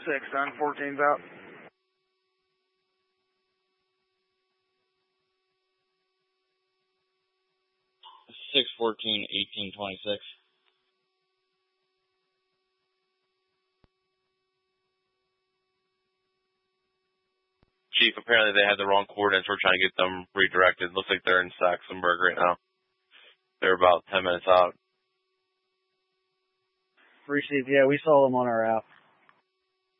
6, 914's out. 614-1826. Chief, apparently they had the wrong coordinates. We're trying to get them redirected. Looks like they're in Saxonburg right now. They're about 10 minutes out. Received. Yeah, we saw them on our route.